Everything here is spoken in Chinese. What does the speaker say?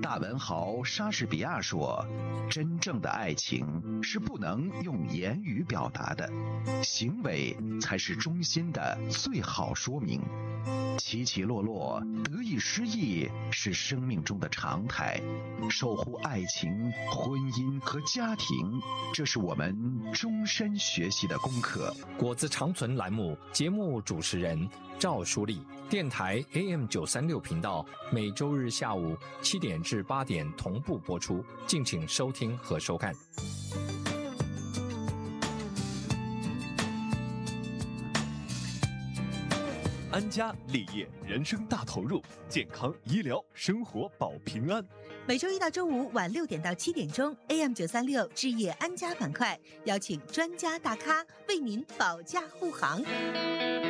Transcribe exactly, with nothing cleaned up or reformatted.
大文豪莎士比亚说，真正的爱情是不能用言语表达的，行为才是衷心的最好说明。起起落落，得意失意是生命中的常态，守护爱情、婚姻和家庭，这是我们终身学习的功课。 果子长存栏目节目主持人赵淑丽，电台 A M 九三六频道，每周日下午七点至八点同步播出，敬请收听和收看。 安家立业，人生大投入，健康医疗生活保平安。 每周一到周五晚六点到七点钟 ，A M 九三六置业安家板块，邀请专家大咖为您保驾护航。